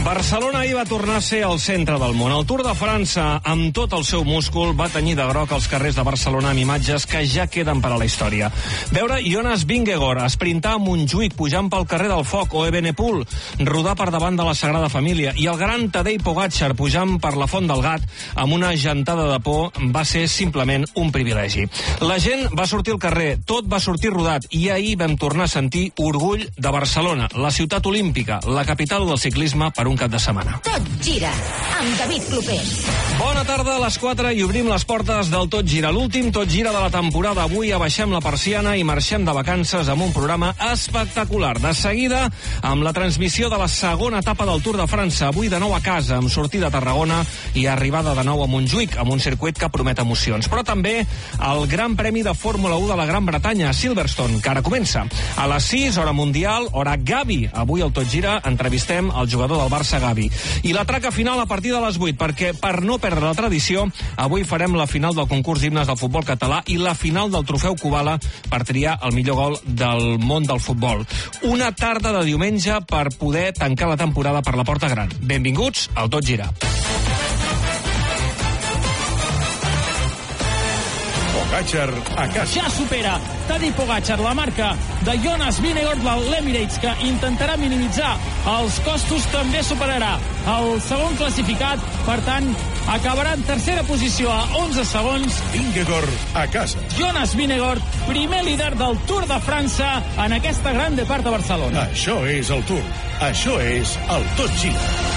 Barcelona ahir va tornar a ser al centre del món. El Tour de França, amb tot el seu múscul, va tenyir de groc els carrers de Barcelona amb imatges que ja queden per a la història. Veure Jonas Vingegaard esprintar a Montjuïc pujant pel carrer del Foc, o Evenepoel rodar per davant de la Sagrada Família, i el gran Tadej Pogačar pujant per la Font del Gat amb una gentada de por va ser simplement un privilegi. La gent va sortir al carrer, tot va sortir rodat, i ahir vam tornar a sentir orgull de Barcelona, la ciutat olímpica, la capital del ciclisme per un cap de setmana. Tot gira, amb David Clopés. Bona tarda, a les 4 i obrim les portes del Tot Gira. L'últim Tot Gira de la temporada. Avui abaixem la persiana i marxem de vacances amb un programa espectacular. De seguida, amb la transmissió de la segona etapa del Tour de França. Avui de nou a casa, amb sortida a Tarragona i arribada de nou a Montjuïc, amb un circuit que promet emocions. Però també el Gran Premi de Fórmula 1 de la Gran Bretanya, a Silverstone, que ara comença. A les 6, hora mundial, hora Gavi. Avui al Tot Gira entrevistem el jugador del Barça, Gavi. I la traca final a partir de les 8, perquè per no perdre la tradició, avui farem la final del concurs d'himnes del futbol català i la final del trofeu Kubala per triar el millor gol del món del futbol. Una tarda de diumenge per poder tancar la temporada per la porta gran. Benvinguts al Tot Gira. Pogačar a casa. Ja supera Tadej Pogačar la marca de Jonas Vingegaard de l'Emirates, que intentarà minimitzar els costos. També superarà el segon classificat, per tant acabarà en tercera posició a 11 segons. Vingegaard a casa. Jonas Vingegaard, primer líder del Tour de França en aquesta gran depart de Barcelona. Això és el Tour. Això és el Tot Gira.